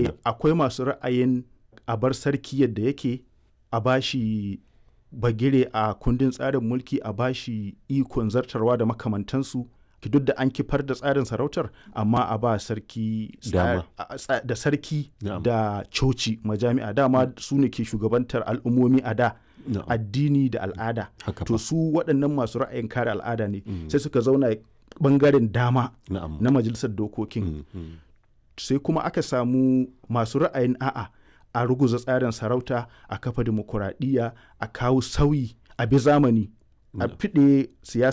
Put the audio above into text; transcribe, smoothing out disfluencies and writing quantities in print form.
kenan. Akwai masu ra'ayin a bar sarki yadda yake, a bashi bagire a kundin tsarin mulki, a bashi ikon zartarwa da makamantansu, duk da an kifar da tsarin sarautar, amma a ba sarki da sarki da coci majami'a dama su ne ke shugabantar al'ummomi a da, addini da al'ada. To su waɗannan masu ra'ayin kare al'ada ne sai suka zauna ɓangaren dama na majalisar dokokin. Sai kuma aka samu masu ra'ayin a'a, a ruguza tsarin sarauta, a kafa dimokuraɗiyya, a kawo sauyi, a bi zamani, a fiɗe siyasa